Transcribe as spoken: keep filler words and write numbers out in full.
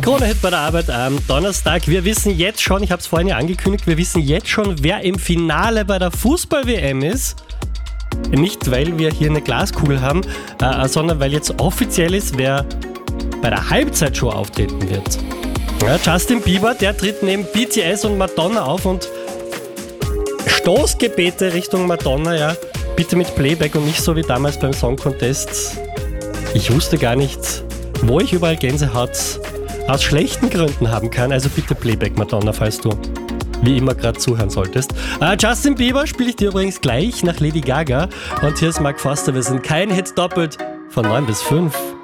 Krone-Hit bei der Arbeit am Donnerstag. Wir wissen jetzt schon, ich habe es vorhin ja angekündigt, wir wissen jetzt schon, wer im Finale bei der Fußball-W M ist. Nicht, weil wir hier eine Glaskugel haben, äh, sondern weil jetzt offiziell ist, wer bei der Halbzeitshow auftreten wird. Ja, Justin Bieber, der tritt neben B T S und Madonna auf und Stoßgebete Richtung Madonna, ja. Bitte mit Playback und nicht so wie damals beim Song Contest. Ich wusste gar nicht, wo ich überall Gänsehaut aus schlechten Gründen haben kann. Also bitte Playback Madonna, falls du wie immer gerade zuhören solltest. Uh, Justin Bieber spiele ich dir übrigens gleich nach Lady Gaga. Und hier ist Mark Foster. Wir sind kein Hit doppelt von neun bis fünf.